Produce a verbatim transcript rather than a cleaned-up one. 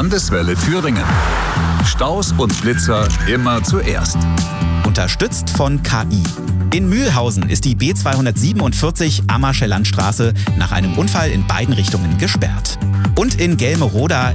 Landeswelle Thüringen. Staus und Blitzer immer zuerst. Unterstützt von K I. In Mühlhausen ist die B zweihundertsiebenundvierzig Ammerschen Landstraße nach einem Unfall in beiden Richtungen gesperrt. Und in Gelmeroda